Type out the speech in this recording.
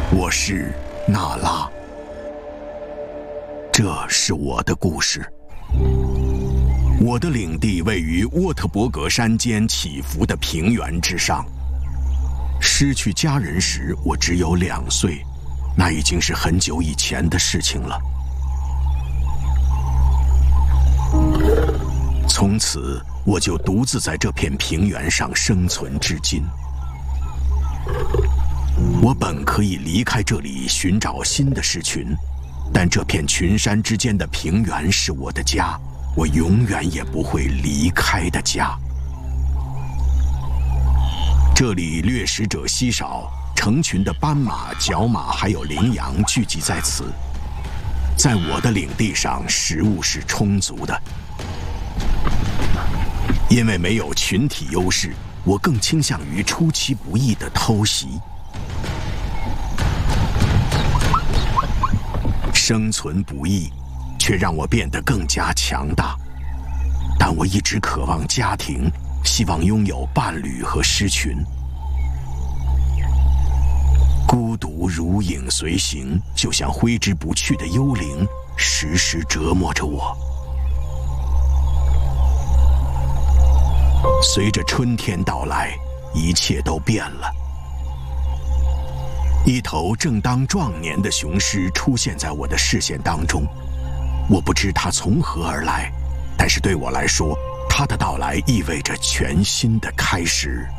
我是娜拉，这是我的故事。我的领地位于沃特伯格山间起伏的平原之上。失去家人时，我只有2岁，那已经是很久以前的事情了。从此，我就独自在这片平原上生存至今。我本可以离开这里寻找新的狮群，但这片群山之间的平原是我的家，我永远也不会离开的家。这里掠食者稀少，成群的斑马、角马还有羚羊聚集在此。在我的领地上，食物是充足的。因为没有群体优势，我更倾向于出其不意的偷袭。生存不易，却让我变得更加强大。但我一直渴望家庭，希望拥有伴侣和狮群。孤独如影随形，就像挥之不去的幽灵，时时折磨着我。随着春天到来，一切都变了。一头正当壮年的雄狮出现在我的视线当中，我不知它从何而来，但是对我来说，它的到来意味着全新的开始。